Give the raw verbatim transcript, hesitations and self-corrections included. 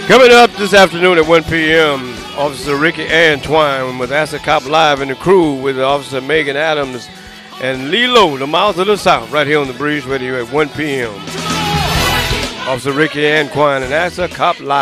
Coming up this afternoon at one p m, Officer Ricky Antwine with Asa Cop Live and the crew with Officer Megan Adams and Lilo, the Mouth of the South, right here on the Breeze Radio at one p m Officer Ricky Antwine and Asa Cop Live.